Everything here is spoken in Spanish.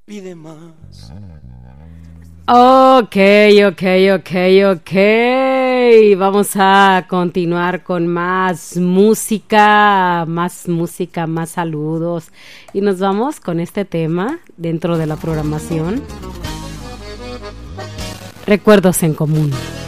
pide más. Ok. Vamos a continuar con más música, más saludos. Y nos vamos con este tema dentro de la programación. Recuerdos en común.